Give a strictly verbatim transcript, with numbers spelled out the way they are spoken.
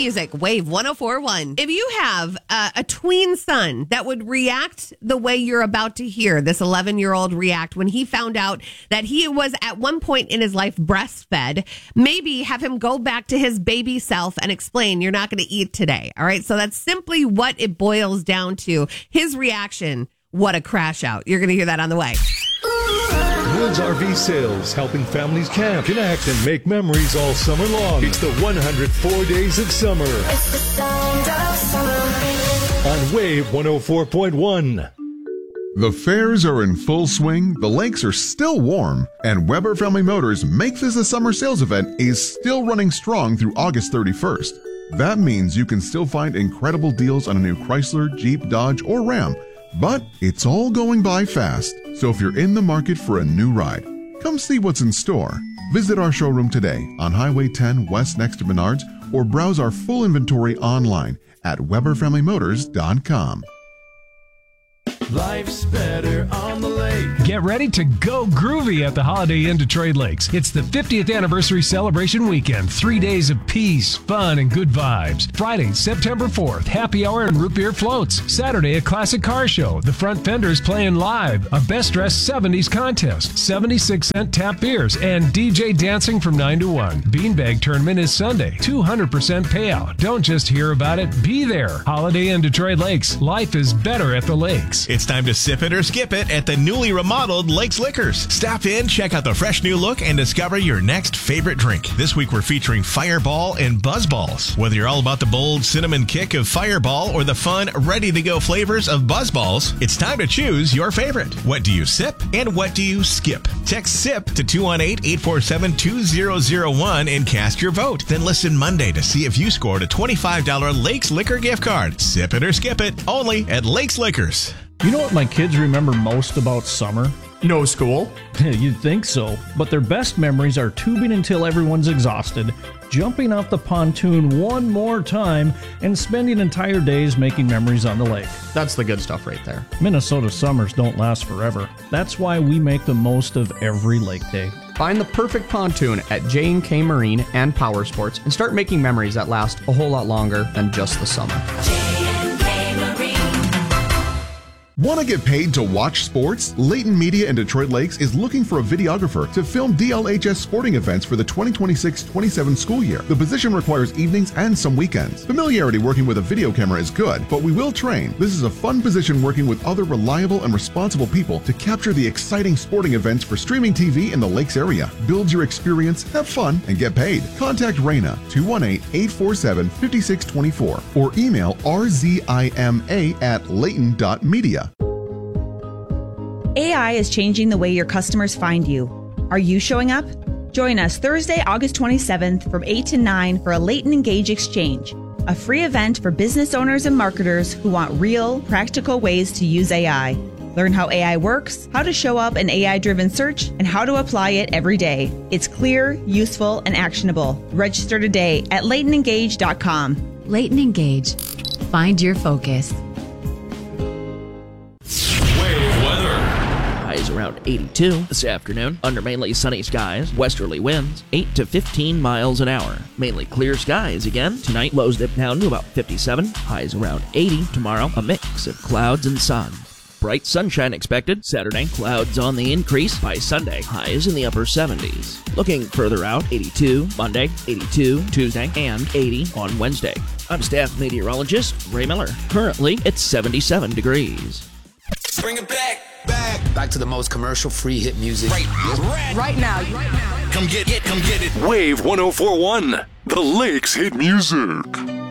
music, Wave one oh four point one. If you have uh, a tween son that would react the way you're about to hear this eleven-year-old react when he found out that he was at one point in his life breastfed, maybe have him go back to his baby self and explain you're not going to eat today. All right. So that's simply what it boils down to. His reaction. What a crash out. You're going to hear that on the way. Woods R V Sales, helping families camp, connect, and make memories all summer long. It's the one hundred four days of summer. It's the sound of summer. On Wave one oh four point one. The fairs are in full swing, the lakes are still warm, and Weber Family Motors Make This a Summer Sales event is still running strong through August thirty-first. That means you can still find incredible deals on a new Chrysler, Jeep, Dodge, or Ram. But it's all going by fast, so if you're in the market for a new ride, come see what's in store. Visit our showroom today on Highway ten West next to Menards, or browse our full inventory online at weber family motors dot com. Life's better on the lake. Get ready to go groovy at the Holiday Inn Detroit Lakes. It's the fiftieth anniversary celebration weekend. Three days of peace, fun, and good vibes. Friday, September fourth, happy hour and root beer floats. Saturday, a classic car show. The Front Fenders playing live. A best dressed seventies contest. seventy-six cent tap beers. And D J dancing from nine to one. Beanbag tournament is Sunday. two hundred percent payout. Don't just hear about it. Be there. Holiday Inn Detroit Lakes. Life is better at the lakes. It's time to sip it or skip it at the newly remodeled Lakes Liquors. Stop in, check out the fresh new look, and discover your next favorite drink. This week we're featuring Fireball and Buzzballs. Whether you're all about the bold cinnamon kick of Fireball or the fun, ready-to-go flavors of Buzzballs, it's time to choose your favorite. What do you sip and what do you skip? Text SIP to two one eight, eight four seven, two zero zero one and cast your vote. Then listen Monday to see if you scored a twenty-five dollars Lakes Liquor gift card. Sip it or skip it, only at Lakes Liquors. You know what my kids remember most about summer? No school? You'd think so, but their best memories are tubing until everyone's exhausted, jumping off the pontoon one more time, and spending entire days making memories on the lake. That's the good stuff right there. Minnesota summers don't last forever. That's why we make the most of every lake day. Find the perfect pontoon at J and K Marine and Power Sports and start making memories that last a whole lot longer than just the summer. Want to get paid to watch sports? Leighton Media in Detroit Lakes is looking for a videographer to film D L H S sporting events for the twenty twenty-six twenty-seven school year. The position requires evenings and some weekends. Familiarity working with a video camera is good, but we will train. This is a fun position working with other reliable and responsible people to capture the exciting sporting events for streaming T V in the Lakes area. Build your experience, have fun, and get paid. Contact Raina, two one eight, eight four seven, five six two four, or email r z i m a at leighton dot media. A I is changing the way your customers find you. Are you showing up? Join us Thursday, August twenty-seventh from eight to nine for a Leighton Engage Exchange, a free event for business owners and marketers who want real, practical ways to use A I. Learn how A I works, how to show up an A I-driven search, and how to apply it every day. It's clear, useful, and actionable. Register today at leighton engage dot com. Leighton Engage. Find your focus. Highs around eighty-two this afternoon, under mainly sunny skies, westerly winds, eight to fifteen miles an hour. Mainly clear skies again. Tonight, lows dip down to about fifty-seven, highs around eighty. Tomorrow, a mix of clouds and sun. Bright sunshine expected. Saturday, clouds on the increase. By Sunday, highs in the upper seventies. Looking further out, eighty-two Monday, eighty-two Tuesday, and eighty on Wednesday. I'm staff meteorologist Ray Miller. Currently, it's seventy-seven degrees. Bring it back. Back. Back to the most commercial-free hit music. Right, right, right now. Right now. Come get it. Come get it. Wave one oh four point one. The Lakes hit music.